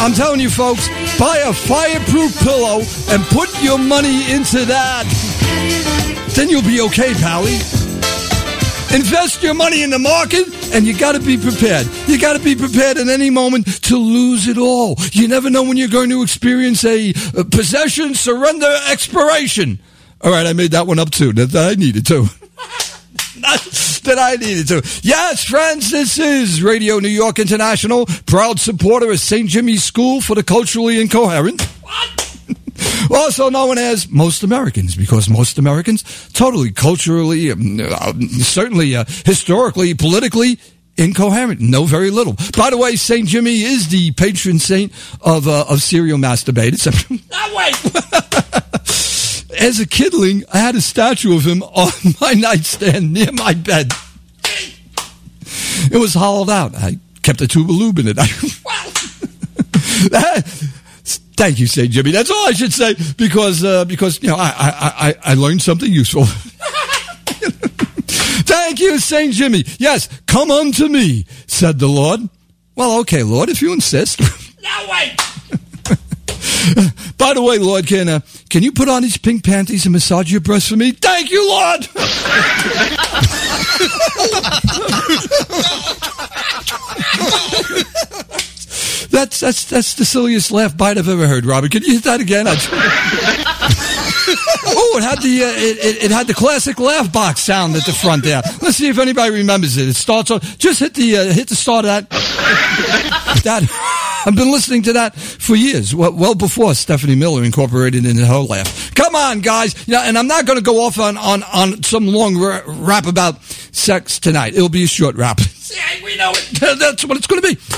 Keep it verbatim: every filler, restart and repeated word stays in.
I'm telling you, folks, buy a fireproof pillow and put your money into that. Then you'll be okay, Pally. Invest your money in the market, and you got to be prepared. You got to be prepared at any moment to lose it all. You never know when you're going to experience a, a possession, surrender, expiration. All right, I made that one up, too. That, that I needed to. that I needed to. Yes, friends, this is Radio New York International, proud supporter of Saint Jimmy's School for the Culturally Incoherent. What? Also known as most Americans, because most Americans, totally culturally, um, uh, certainly uh, historically, politically incoherent. Know very little. By the way, Saint Jimmy is the patron saint of uh, of serial masturbators. No, wait. As a kidling, I had a statue of him on my nightstand near my bed. It was hollowed out. I kept a tube of lube in it. that, Thank you, Saint Jimmy. That's all I should say, because uh, because you know I, I I I learned something useful. Thank you, Saint Jimmy. Yes, come unto me, said the Lord. Well, okay, Lord, if you insist. No, wait. By the way, Lord, can uh, can you put on these pink panties and massage your breasts for me? Thank you, Lord. That's that's that's the silliest laugh bite I've ever heard, Robert. Can you hit that again? oh, it had the uh, it, it, it had the classic laugh box sound at the front there. Let's see if anybody remembers it. It starts on. Just hit the uh, hit the start of that. that I've been listening to that for years, well, well before Stephanie Miller incorporated it in her laugh. Come on, guys. Yeah, and I'm not going to go off on on on some long ra- rap about sex tonight. It'll be a short rap. Yeah, we know it. That's what it's going to be.